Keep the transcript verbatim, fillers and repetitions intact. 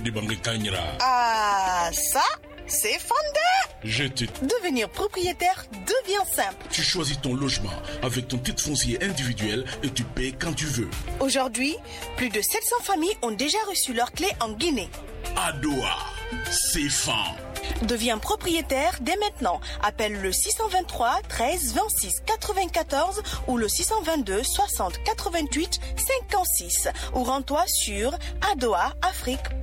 di bangue Kanyra. Ah, ça, c'est fondé. Je te... Devenir propriétaire devient simple. Tu choisis ton logement avec ton titre foncier individuel et tu payes quand tu veux. Aujourd'hui, plus de sept cents familles ont déjà reçu leurs clés en Guinée. Adoua, c'est fan. Deviens propriétaire dès maintenant. Appelle le six cent vingt-trois treize vingt-six quatre-vingt-quatorze ou le six cent vingt-deux soixante quatre-vingt-huit cinquante-six ou rends-toi sur adoa afrique